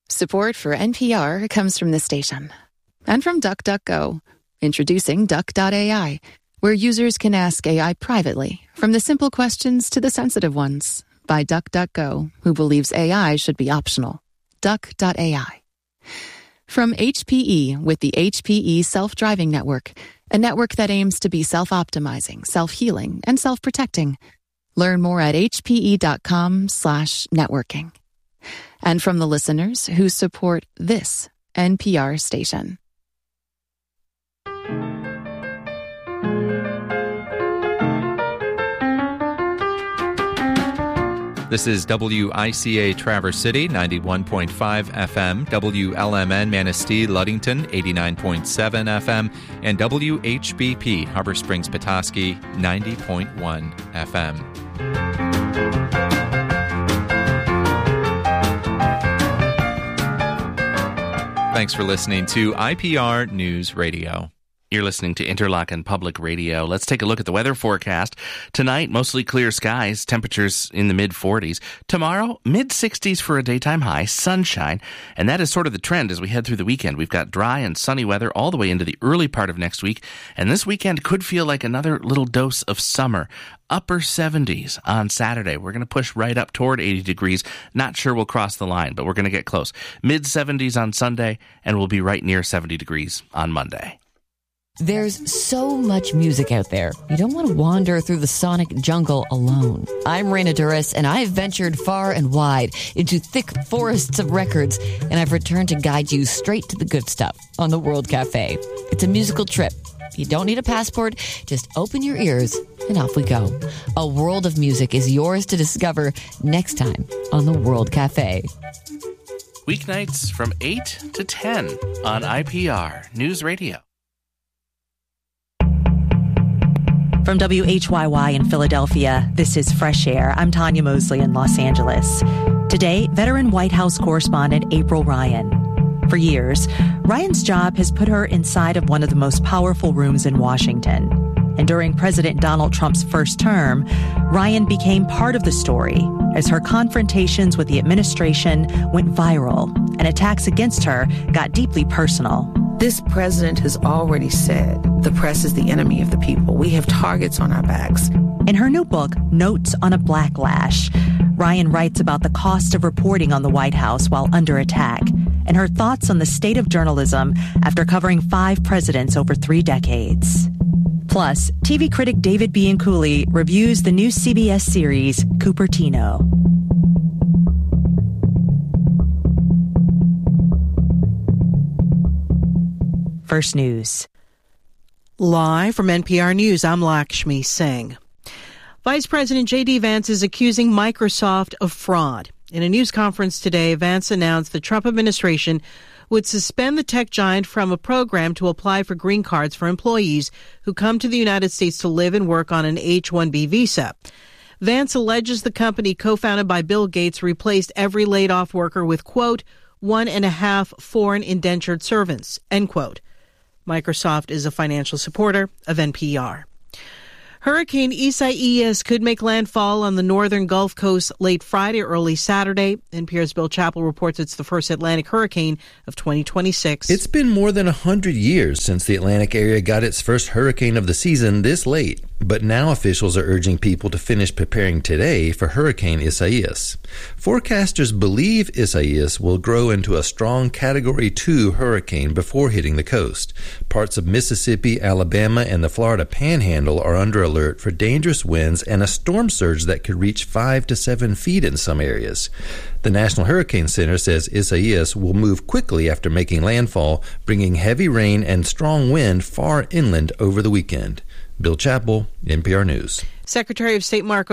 Support for NPR comes from the station and from DuckDuckGo. Introducing Duck.ai, where users can ask AI privately, from the simple questions to the sensitive ones, by DuckDuckGo, who believes AI should be optional. Duck.ai. From HPE with the HPE Self-Driving Network, a network that aims to be self-optimizing, self-healing, and self-protecting. Learn more at hpe.com/networking. And from the listeners who support this NPR station. This is WICA Traverse City, 91.5 FM, WLMN Manistee, Ludington, 89.7 FM, and WHBP Harbor Springs, Petoskey, 90.1 FM. Thanks for listening to IPR News Radio. You're listening to Interlochen Public Radio. Let's take a look at the weather forecast. Tonight, mostly clear skies, temperatures in the mid-40s. Tomorrow, mid-60s for a daytime high, sunshine. And that is sort of the trend as we head through the weekend. We've got dry and sunny weather all the way into the early part of next week. And this weekend could feel like another little dose of summer. Upper 70s on Saturday. We're going to push right up toward 80 degrees. Not sure we'll cross the line, but we're going to get close. Mid-70s on Sunday, and we'll be right near 70 degrees on Monday. There's so much music out there. You don't want to wander through the sonic jungle alone. I'm Raina Duras, and I've ventured far and wide into thick forests of records, and I've returned to guide you straight to the good stuff on the World Cafe. It's a musical trip. You don't need a passport. Just open your ears, and off we go. A world of music is yours to discover next time on the World Cafe. Weeknights from 8 to 10 on IPR News Radio. From WHYY in Philadelphia, this is Fresh Air. I'm Tanya Mosley in Los Angeles. Today, veteran White House correspondent April Ryan. For years, Ryan's job has put her inside of one of the most powerful rooms in Washington. And during President Donald Trump's first term, Ryan became part of the story as her confrontations with the administration went viral and attacks against her got deeply personal. This president has already said the press is the enemy of the people. We have targets on our backs. In her new book, Notes on a Blacklash, Ryan writes about the cost of reporting on the White House while under attack and her thoughts on the state of journalism after covering 5 presidents over 3 decades. Plus, TV critic David Bianculli reviews the new CBS series, Cupertino. First News. Live from NPR News, I'm Lakshmi Singh. Vice President J.D. Vance is accusing Microsoft of fraud. In a news conference today, Vance announced the Trump administration would suspend the tech giant from a program to apply for green cards for employees who come to the United States to live and work on an H-1B visa. Vance alleges the company co-founded by Bill Gates replaced every laid-off worker with, quote, 1.5 foreign indentured servants, end quote. Microsoft is a financial supporter of NPR. Hurricane Isaias could make landfall on the northern Gulf Coast late Friday, early Saturday. NPR's Bill Chappell reports it's the first Atlantic hurricane of 2026. It's been more than 100 years since the Atlantic area got its first hurricane of the season this late. But now officials are urging people to finish preparing today for Hurricane Isaias. Forecasters believe Isaias will grow into a strong Category 2 hurricane before hitting the coast. Parts of Mississippi, Alabama, and the Florida Panhandle are under alert for dangerous winds and a storm surge that could reach 5 to 7 feet in some areas. The National Hurricane Center says Isaias will move quickly after making landfall, bringing heavy rain and strong wind far inland over the weekend. Bill Chappell, NPR News. Secretary of State Marco